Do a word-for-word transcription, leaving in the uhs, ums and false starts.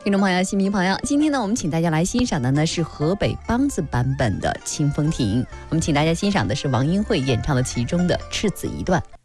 听众朋友、新民朋友，今天呢，我们请大家来欣赏的呢是河北梆子版本的《清风亭》，我们请大家欣赏的是王英慧演唱的其中的赤子一段。